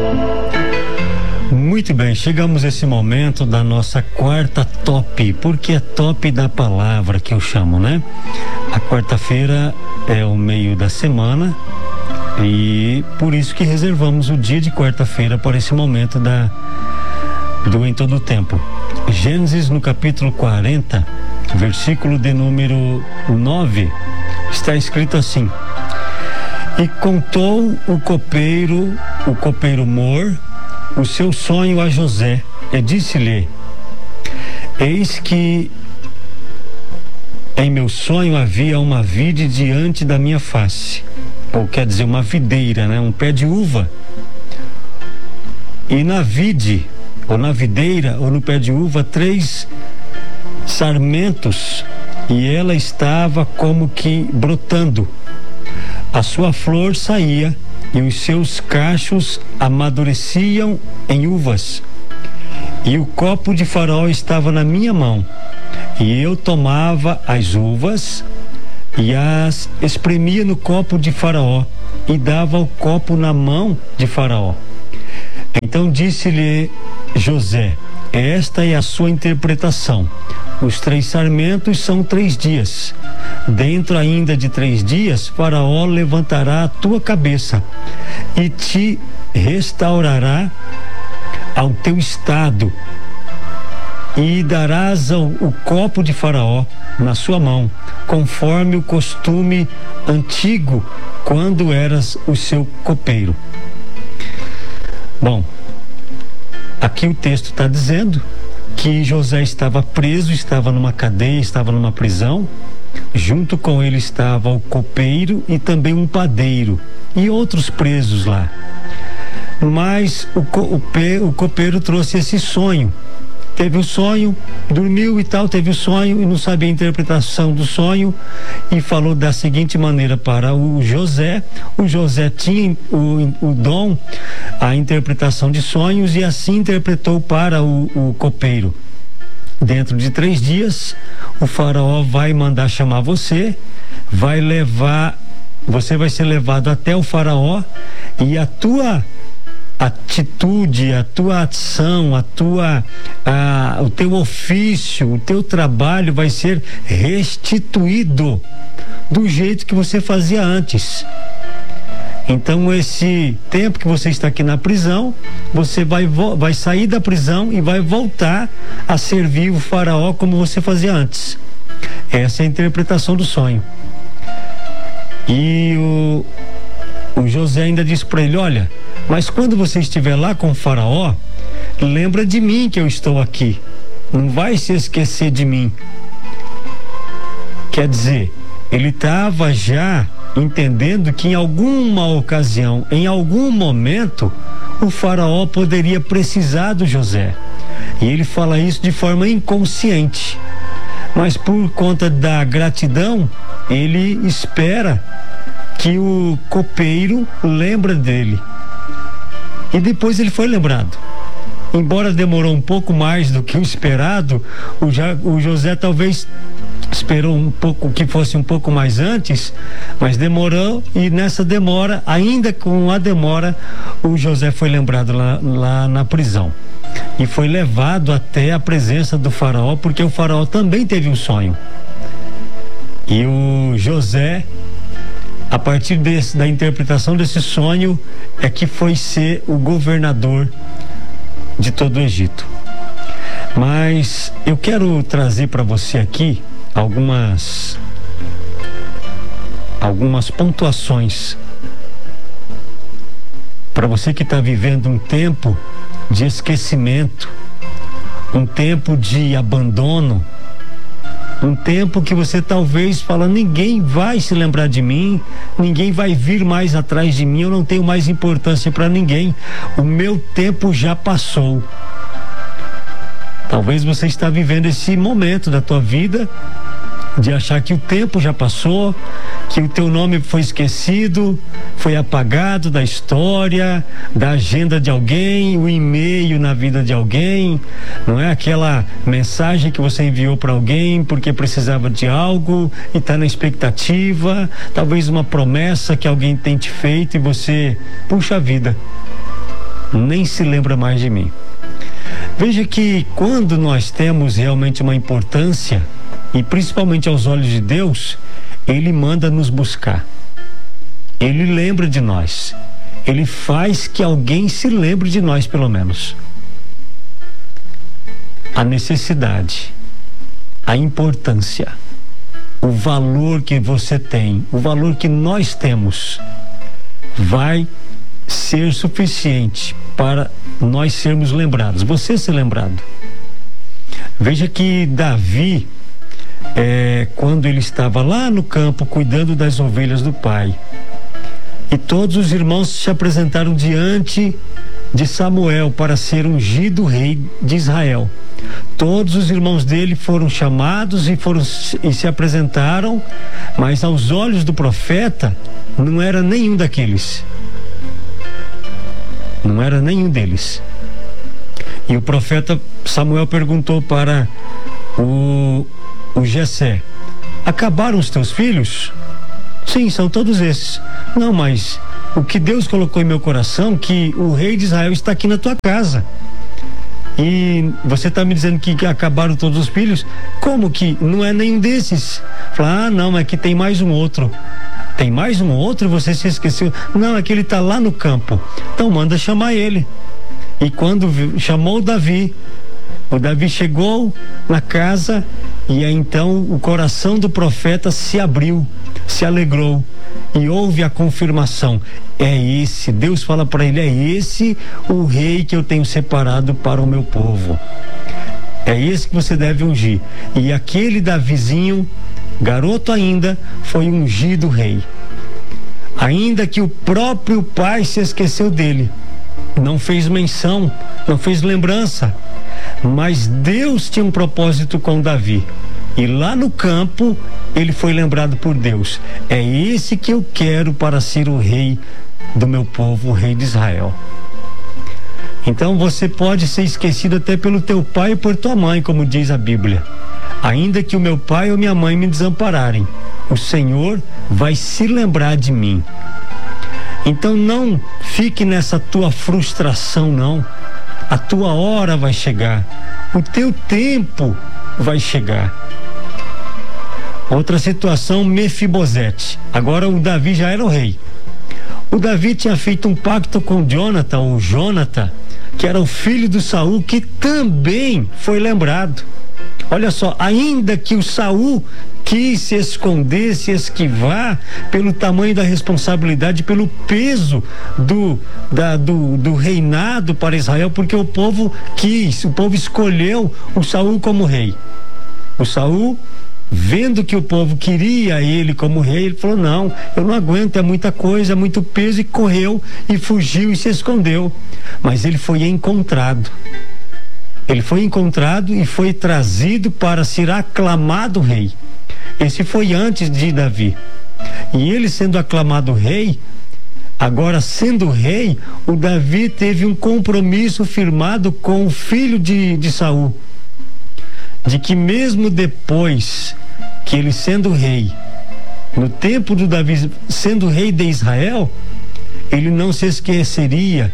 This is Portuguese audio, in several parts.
Muito bem, chegamos a esse momento da nossa quarta top, porque é top da palavra que eu chamo, né? A quarta-feira é o meio da semana e por isso que reservamos o dia de quarta-feira para esse momento do Em Todo o Tempo. Gênesis, no capítulo 40, versículo de número 9, está escrito assim: E contou o copeiro Mor, o seu sonho a José, e disse-lhe: Eis que em meu sonho havia uma vide diante da minha face, ou quer dizer, uma videira, né? Um pé de uva. E na vide, ou na videira, ou no pé de uva, 3 sarmentos, e ela estava como que brotando. A sua flor saía e os seus cachos amadureciam em uvas. E o copo de Faraó estava na minha mão, e eu tomava as uvas e as espremia no copo de Faraó, e dava o copo na mão de Faraó. Então disse-lhe José: Esta é a sua interpretação. Os 3 sarmentos são 3 dias. Dentro ainda de 3 dias, Faraó levantará a tua cabeça e te restaurará ao teu estado, e darás o copo de Faraó na sua mão, conforme o costume antigo, quando eras o seu copeiro. Bom, aqui o texto está dizendo que José estava preso, estava numa cadeia, estava numa prisão. Junto com ele estava o copeiro e também um padeiro e outros presos lá. Mas o copeiro trouxe esse sonho. Teve o sonho, dormiu e tal, teve o sonho e não sabia a interpretação do sonho, e falou da seguinte maneira para o José. O José tinha o dom, a interpretação de sonhos, e assim interpretou para o copeiro: Dentro de 3 dias, o Faraó vai mandar chamar você, você vai ser levado até o Faraó, e a tua atitude, a tua ação, o teu ofício, o teu trabalho vai ser restituído do jeito que você fazia antes. Então, esse tempo que você está aqui na prisão, você vai sair da prisão e vai voltar a servir o Faraó como você fazia antes. Essa é a interpretação do sonho. E o José ainda disse para ele: Olha, mas quando você estiver lá com o Faraó, lembra de mim que eu estou aqui. Não vai se esquecer de mim. Quer dizer, ele estava já entendendo que em alguma ocasião, em algum momento, o Faraó poderia precisar do José. E ele fala isso de forma inconsciente. Mas por conta da gratidão, ele espera que o copeiro lembre dele. E depois ele foi lembrado. Embora demorou um pouco mais do que o esperado, o José talvez esperou um pouco, que fosse um pouco mais antes, mas demorou, e nessa demora, ainda com a demora, o José foi lembrado lá na prisão. E foi levado até a presença do Faraó, porque o Faraó também teve um sonho. E o José, a partir da interpretação desse sonho, é que foi ser o governador de todo o Egito. Mas eu quero trazer para você aqui algumas pontuações para você que está vivendo um tempo de esquecimento, um tempo de abandono, um tempo que você talvez fala: ninguém vai se lembrar de mim, ninguém vai vir mais atrás de mim, eu não tenho mais importância para ninguém, o meu tempo já passou. Talvez você está vivendo esse momento da tua vida de achar que o tempo já passou, que o teu nome foi esquecido, foi apagado da história, da agenda de alguém, o e-mail na vida de alguém, não é? Aquela mensagem que você enviou para alguém porque precisava de algo e está na expectativa, talvez uma promessa que alguém tem te feito e você, puxa vida, nem se lembra mais de mim. Veja que quando nós temos realmente uma importância, e principalmente aos olhos de Deus, Ele manda nos buscar. Ele lembra de nós. Ele faz que alguém se lembre de nós, pelo menos. A necessidade, a importância, o valor que você tem, o valor que nós temos, vai ser suficiente para nós sermos lembrados, você ser lembrado. Veja que Davi, quando ele estava lá no campo cuidando das ovelhas do pai, e todos os irmãos se apresentaram diante de Samuel para ser ungido rei de Israel. Todos os irmãos dele foram chamados e se apresentaram, mas aos olhos do profeta não era nenhum daqueles. Não era nenhum deles. E o profeta Samuel perguntou para o Jessé: acabaram os teus filhos? Sim, são todos esses. Não, mas o que Deus colocou em meu coração, que o rei de Israel está aqui na tua casa. E você está me dizendo que acabaram todos os filhos? Como que não é nenhum desses? Fala, não, é que tem mais um outro. Tem mais um outro? Você se esqueceu? Não, é que ele está lá no campo. Então manda chamar ele. E quando chamou o Davi chegou na casa, e aí então o coração do profeta se abriu, se alegrou, e houve a confirmação: é esse, Deus fala para ele, é esse o rei que eu tenho separado para o meu povo. É esse que você deve ungir. E aquele Davizinho, garoto ainda, foi ungido rei. Ainda que o próprio pai se esqueceu dele, não fez menção, não fez lembrança, mas Deus tinha um propósito com Davi, e lá no campo ele foi lembrado por Deus: é esse que eu quero para ser o rei do meu povo, o rei de Israel. Então você pode ser esquecido até pelo teu pai e por tua mãe, como diz a Bíblia. Ainda que o meu pai ou minha mãe me desampararem, o Senhor vai se lembrar de mim. Então não fique nessa tua frustração, não. A tua hora vai chegar, o teu tempo vai chegar. Outra situação, Mefibosete. Agora o Davi já era o rei. O Davi tinha feito um pacto com Jonathan, que era o filho do Saul, que também foi lembrado. Olha só, ainda que o Saul quis se esconder, se esquivar, pelo tamanho da responsabilidade, pelo peso do reinado para Israel, porque o povo escolheu o Saul como rei. O Saul, vendo que o povo queria ele como rei, ele falou: não, eu não aguento, é muita coisa, é muito peso, e correu e fugiu e se escondeu. Mas ele foi encontrado. Ele foi encontrado e foi trazido para ser aclamado rei. Esse foi antes de Davi. E ele sendo aclamado rei, agora sendo rei, o Davi teve um compromisso firmado com o filho de Saul, de que mesmo depois que ele sendo rei, no tempo do Davi sendo rei de Israel, ele não se esqueceria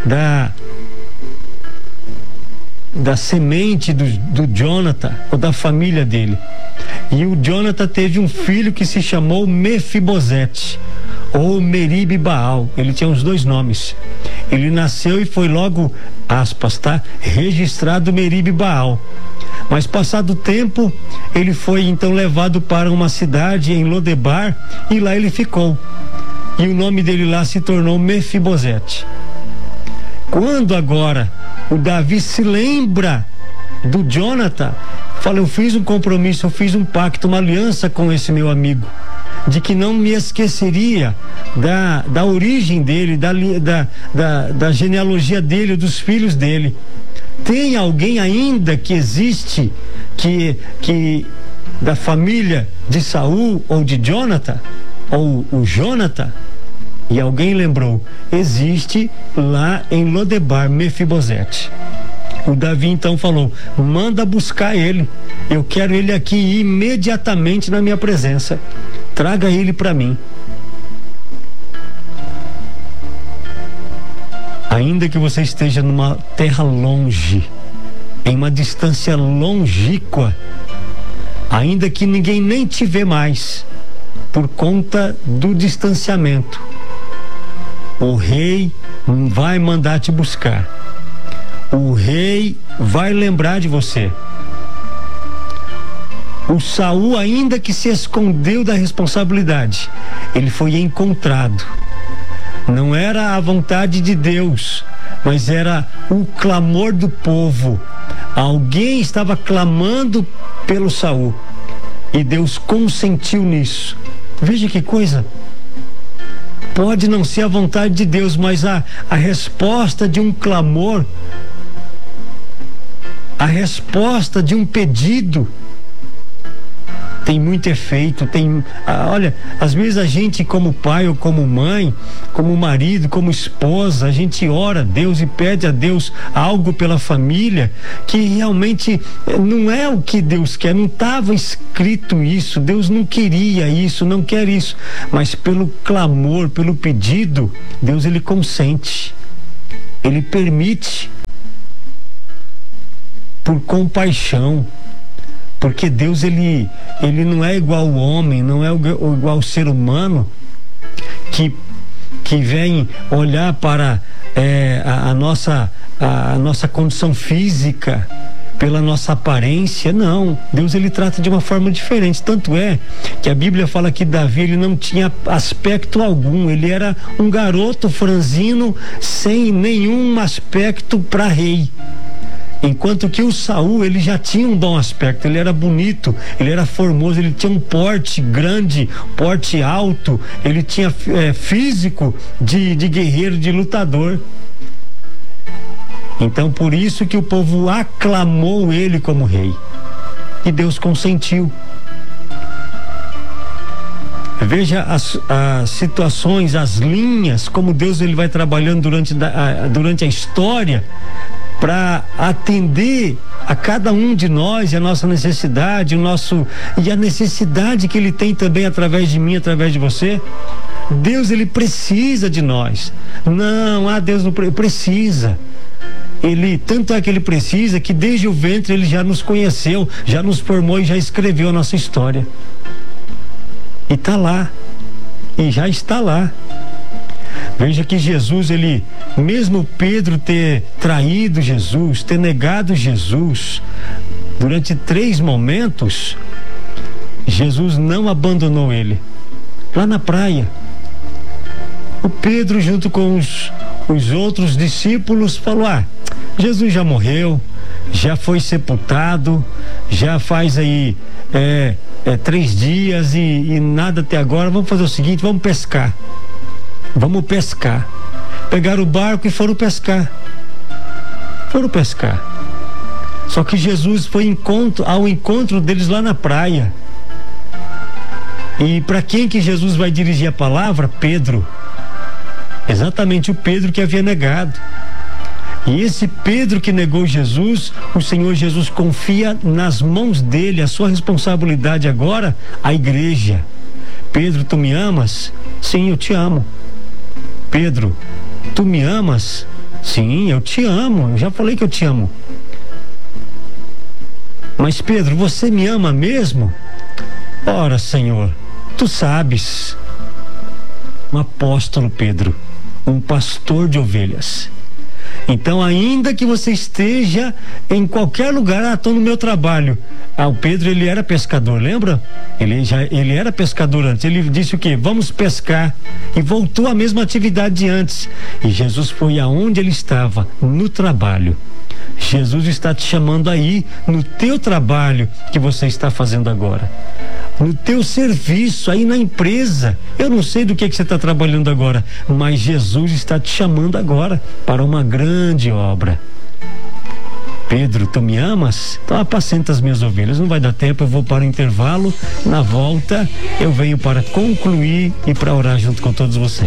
da semente do Jonathan, ou da família dele. E o Jonathan teve um filho que se chamou Mefibosete, ou Meribe Baal. Ele tinha os dois nomes. Ele nasceu e foi logo, aspas, registrado Meribe Baal. Mas passado o tempo, ele foi então levado para uma cidade em Lodebar, e lá ele ficou. E o nome dele lá se tornou Mefibosete. Quando agora o Davi se lembra do Jonathan, fala: eu fiz um compromisso, eu fiz um pacto, uma aliança com esse meu amigo, de que não me esqueceria da origem dele, da genealogia dele, dos filhos dele. Tem alguém ainda que existe que da família de Saul ou de Jonathan, ou o Jonathan? E alguém lembrou: existe lá em Lodebar Mefibosete. O Davi então falou: manda buscar ele, eu quero ele aqui imediatamente na minha presença, traga ele para mim. ainda que você esteja numa terra longe, em uma distância longínqua, ainda que ninguém nem te vê mais, por conta do distanciamento, o rei vai mandar te buscar. O rei vai lembrar de você. O Saul, ainda que se escondeu da responsabilidade, ele foi encontrado. Não era a vontade de Deus, mas era o clamor do povo. Alguém estava clamando pelo Saul e Deus consentiu nisso. Veja que coisa. Pode não ser a vontade de Deus, mas a resposta de um clamor, a resposta de um pedido tem muito efeito. Olha, às vezes a gente, como pai ou como mãe, como marido, como esposa, a gente ora a Deus e pede a Deus algo pela família que realmente não é o que Deus quer, não estava escrito isso, Deus não queria isso, não quer isso, mas pelo clamor, pelo pedido, Deus ele consente, ele permite, por compaixão. Porque Deus ele não é igual ao homem, não é igual ao ser humano que vem olhar para a nossa condição física, pela nossa aparência. Não, Deus ele trata de uma forma diferente. Tanto é que a Bíblia fala que Davi ele não tinha aspecto algum, ele era um garoto franzino sem nenhum aspecto para rei. Enquanto que o Saul, ele já tinha um bom aspecto, ele era bonito, ele era formoso, ele tinha um porte grande, porte alto, ele tinha físico de guerreiro, de lutador. Então por isso que o povo aclamou ele como rei. E Deus consentiu. Veja as situações, as linhas, como Deus ele vai trabalhando durante a história, para atender a cada um de nós e a nossa necessidade, e a necessidade que ele tem também através de mim, através de você. Deus ele precisa de nós. Não, Deus não precisa. Tanto é que ele precisa que desde o ventre ele já nos conheceu, já nos formou e já escreveu a nossa história. E está lá. E já está lá. Veja que Jesus, mesmo Pedro ter traído Jesus, ter negado Jesus, durante 3 momentos, Jesus não abandonou ele. Lá na praia, o Pedro, junto com os outros discípulos, falou: Jesus já morreu, já foi sepultado, já faz aí 3 dias e nada até agora. Vamos fazer o seguinte, vamos pescar. Pegaram o barco e foram pescar. Só que Jesus foi ao encontro deles lá na praia. E para quem que Jesus vai dirigir a palavra? Pedro. Exatamente o Pedro que havia negado. E esse Pedro que negou Jesus, o Senhor Jesus confia nas mãos dele a sua responsabilidade agora, a igreja. Pedro, tu me amas? Sim, eu te amo. Pedro, tu me amas? Sim, eu te amo, eu já falei que eu te amo. Mas Pedro, você me ama mesmo? Ora, Senhor, tu sabes. Um apóstolo Pedro, um pastor de ovelhas. Então, ainda que você esteja em qualquer lugar, estou no meu trabalho. O Pedro, ele era pescador, lembra? Ele era pescador antes. Ele disse o quê? Vamos pescar. E voltou à mesma atividade de antes. E Jesus foi aonde ele estava, no trabalho. Jesus está te chamando aí, no teu trabalho que você está fazendo agora. No teu serviço, aí na empresa. Eu não sei do que você está trabalhando agora, mas Jesus está te chamando agora para uma grande obra. Pedro, tu me amas? Então apacenta as minhas ovelhas. Não vai dar tempo, eu vou para o intervalo. Na volta eu venho para concluir e para orar junto com todos vocês.